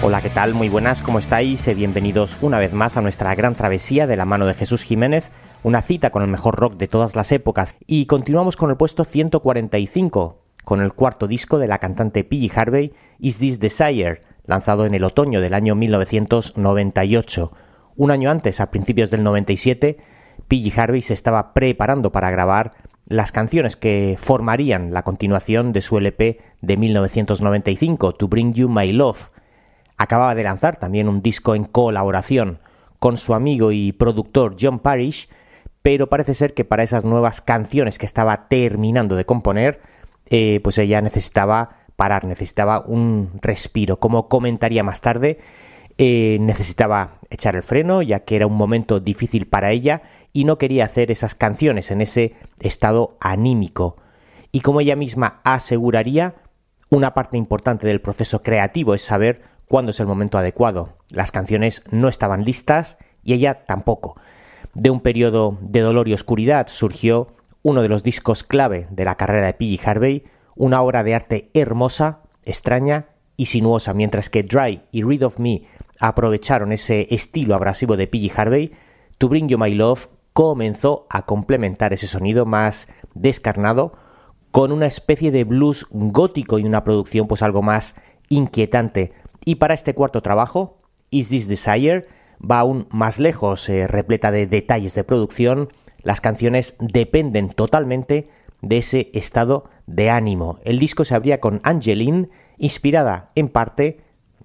Hola, ¿qué tal? Muy buenas, ¿cómo estáis? Bienvenidos una vez más a nuestra gran travesía de la mano de Jesús Jiménez, una cita con el mejor rock de todas las épocas. Y continuamos con el puesto 145, con el cuarto disco de la cantante PJ Harvey, Is This Desire, lanzado en el otoño del año 1998. Un año antes, a principios del 97, PJ Harvey se estaba preparando para grabar las canciones que formarían la continuación de su LP de 1995, To Bring You My Love. Acababa de lanzar también un disco en colaboración con su amigo y productor John Parrish, pero parece ser que para esas nuevas canciones que estaba terminando de componer, pues ella necesitaba parar, necesitaba un respiro. Como comentaría más tarde, necesitaba echar el freno, ya que era un momento difícil para ella y no quería hacer esas canciones en ese estado anímico. Y como ella misma aseguraría, una parte importante del proceso creativo es saber cuándo es el momento adecuado. Las canciones no estaban listas y ella tampoco. De un periodo de dolor y oscuridad surgió uno de los discos clave de la carrera de PJ Harvey, una obra de arte hermosa, extraña y sinuosa. Mientras que Dry y Rid of Me aprovecharon ese estilo abrasivo de PJ Harvey, To Bring You My Love comenzó a complementar ese sonido más descarnado con una especie de blues gótico y una producción pues algo más inquietante. Y para este cuarto trabajo, Is This Desire, va aún más lejos, repleta de detalles de producción. Las canciones dependen totalmente de ese estado de ánimo. El disco se abría con Angeline, inspirada en parte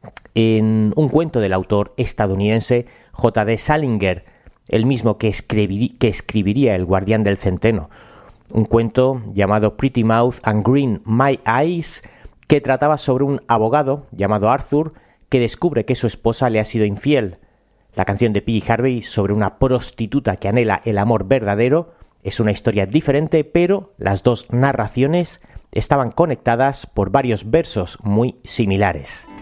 en un cuento del autor estadounidense J.D. Salinger, el mismo que escribiría El Guardián del Centeno, un cuento llamado Pretty Mouth and Green My Eyes, que trataba sobre un abogado llamado Arthur que descubre que su esposa le ha sido infiel. La canción de PJ Harvey sobre una prostituta que anhela el amor verdadero es una historia diferente, pero las dos narraciones estaban conectadas por varios versos muy similares.